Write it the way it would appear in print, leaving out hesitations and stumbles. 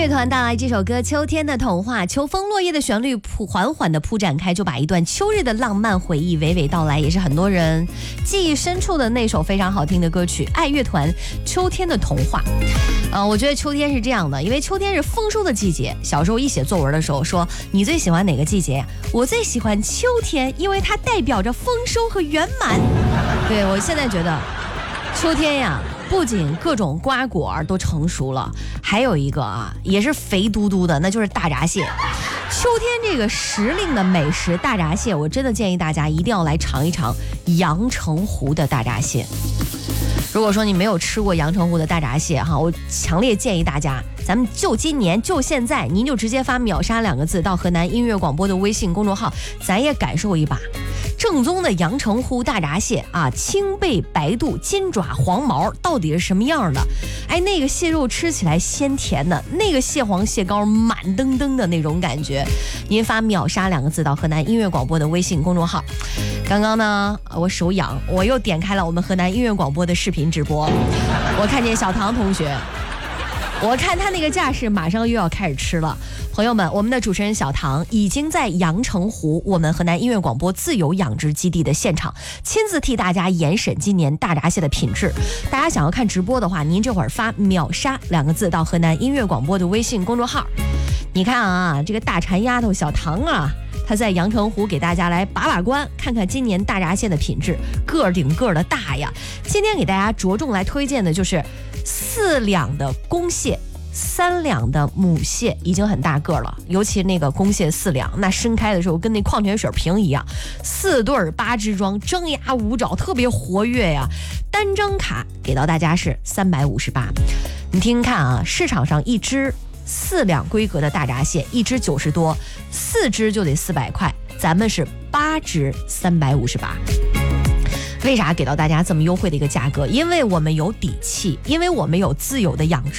乐团带来这首歌《秋天的童话》，秋风落叶的旋律缓缓地铺展开，就把一段秋日的浪漫回忆娓娓道来，也是很多人记忆深处的那首非常好听的歌曲。爱乐团《秋天的童话》。我觉得秋天是这样的，因为秋天是丰收的季节。小时候一写作文的时候说你最喜欢哪个季节？我最喜欢秋天，因为它代表着丰收和圆满。对，我现在觉得秋天呀，不仅各种瓜果都成熟了，还有一个也是肥嘟嘟的，那就是大闸蟹。秋天这个时令的美食大闸蟹，我真的建议大家一定要来尝一尝阳澄湖的大闸蟹。如果说你没有吃过阳澄湖的大闸蟹我强烈建议大家，咱们就今年就现在，您就直接发秒杀2个字到河南音乐广播的微信公众号，咱也感受一把正宗的阳澄湖大闸蟹青背白肚，金爪黄毛，到底是什么样的？那个蟹肉吃起来鲜甜的，那个蟹黄蟹膏满登登的那种感觉。您发秒杀2个字到河南音乐广播的微信公众号。刚刚呢，我手痒，我又点开了我们河南音乐广播的视频直播，我看见小唐同学，我看他那个架势，马上又要开始吃了。朋友们，我们的主持人小唐已经在阳澄湖我们河南音乐广播自由养殖基地的现场，亲自替大家严审今年大闸蟹的品质。大家想要看直播的话，您这会儿发秒杀2个字到河南音乐广播的微信公众号。你看这个大馋丫头小唐他在阳澄湖给大家来把把关，看看今年大闸蟹的品质，个儿顶个儿的大呀。今天给大家着重来推荐的就是4两的公蟹，3两的母蟹，已经很大个了，尤其那个公蟹4两，那伸开的时候跟那矿泉水瓶一样，4对8支装，张牙舞爪，特别活跃呀。单张卡给到大家是358。你听听看市场上一只4两规格的大闸蟹，一只90多，4只就得400块，咱们是8只358。为啥给到大家这么优惠的一个价格？因为我们有底气，因为我们有自有的养殖。